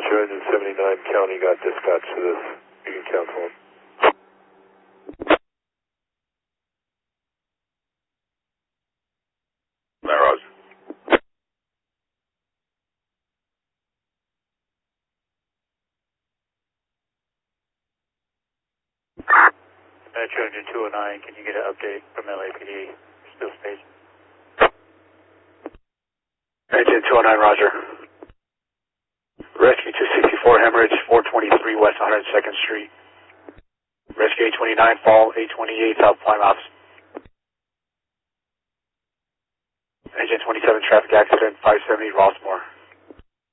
Engine 79 County got dispatched to this. You can cancel them. Narrows. Metro Engine 209, can you get an update from LAPD? Still station. Engine 209, roger. Rescue 264, hemorrhage 423 West 102nd Street. Rescue 829, fall 828, South Plymouth. Engine 27, traffic accident 570, Rossmore.